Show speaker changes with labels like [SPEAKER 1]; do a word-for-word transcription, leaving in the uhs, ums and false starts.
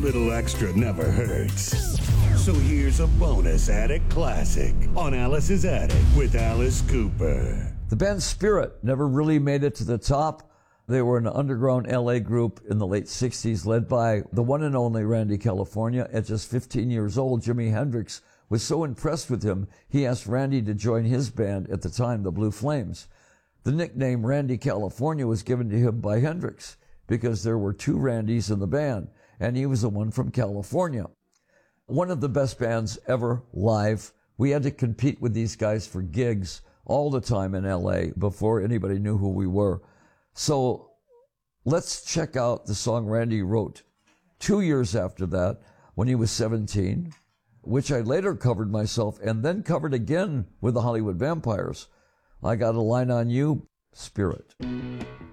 [SPEAKER 1] little extra never hurts. So here's a bonus Attic Classic on Alice's Attic with Alice Cooper.
[SPEAKER 2] The band Spirit never really made it to the top. They were an underground L A group in the late sixties led by the one and only Randy California. At just fifteen years old, Jimi Hendrix was so impressed with him, he asked Randy to join his band at the time, the Blue Flames. The nickname Randy California was given to him by Hendrix because there were two Randys in the band, and he was the one from California. One of the best bands ever live. We had to compete with these guys for gigs all the time in L A before anybody knew who we were. So let's check out the song Randy wrote two years after that when he was seventeen, which I later covered myself and then covered again with the Hollywood Vampires. I Got a Line on You, Spirit.